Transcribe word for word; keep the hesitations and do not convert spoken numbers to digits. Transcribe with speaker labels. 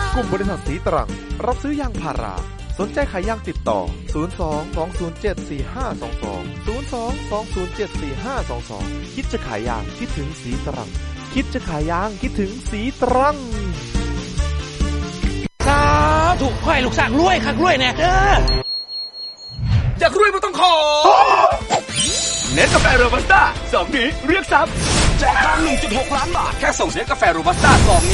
Speaker 1: กลุ่มบริษัทสีตรังรับซื้อยางพาราสนใจขายยางติดต่อศูนย์ สอง สอง ศูนย์ เจ็ด สี่ ห้า สอง สอง ศูนย์ สอง สอง ศูนย์ เจ็ด สี่ ห้า สอง สองคิดจะขายยางคิดถึงสีตรังคิดจะขายยางคิดถึงสีตรัง
Speaker 2: สาธุขอให้ลูกสร้างรวยคักรวยแน่เด้อ
Speaker 3: อยากรวยไม่ต้องขอเน็ตกาแฟโรบัสต้าสองนี้เรียกทรัพย์แจกทอง หนึ่งจุดหก ล้านบาทแค่ส่งเน็ตกาแฟโรบัสต้าสอง